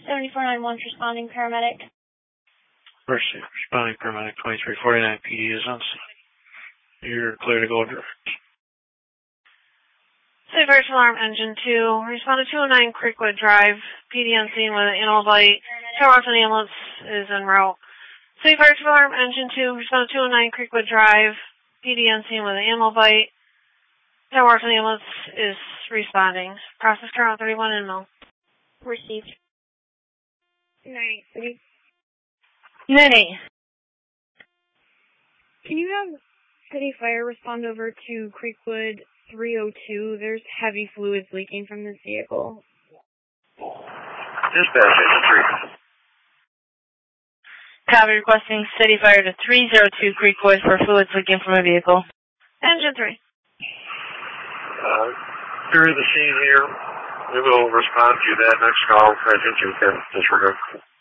7491 responding paramedic. Mercy, responding paramedic 2349 PD is on scene. You're clear to go direct. City Fire Alarm Engine 2, respond to 209 Creekwood Drive, PD on scene with an animal bite. Tower Austin ambulance is en route. City Fire Alarm Engine 2, respond to 209 Creekwood Drive, PD on scene with an animal bite. Tower Austin ambulance is responding. Process current 31 in mill. Received. 9-8. Nitty. Can you have City Fire respond over to Creekwood 302? There's heavy fluids leaking from this vehicle. Dispatch, Engine 3. Copy, requesting City Fire to 302 Creekwood for fluids leaking from a vehicle. Engine 3. Clear the scene here. We will respond to that next call. Engine 2 can disregard.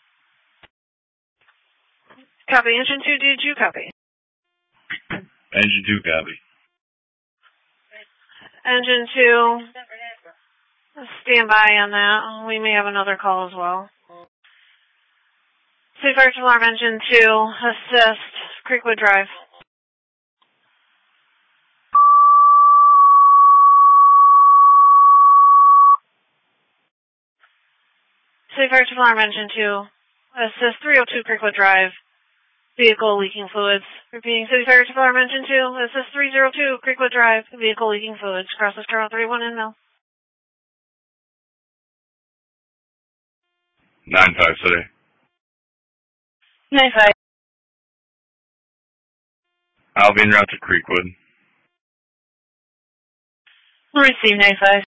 Copy. Engine 2, did you copy? Engine 2, copy. Engine 2, stand by on that. We may have another call as well. City Fire Alarm Engine 2, assist Creekwood Drive. City Fire Alarm Engine 2, assist 302 Creekwood Drive. Vehicle leaking fluids. Repeating, City Fire Alarm Engine 2, assist 302 Creekwood Drive, vehicle leaking fluids. Process Carl 31 in mill. 9-5 City. 9-5. I'll be en route to Creekwood. Receive 9-5.